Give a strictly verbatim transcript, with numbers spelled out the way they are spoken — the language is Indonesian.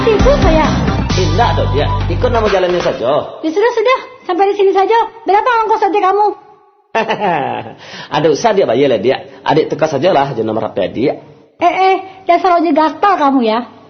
Sibuk saya. Tidak dong dia, ikut nama jalannya saja. Ya sudah sudah, sampai di sini saja. Berapa ongkos ojek kamu? Ada usah dia bayar lah dia. Adik tukar sajalah je nomor H P dia. Eh eh, dasar ojek gatal kamu ya.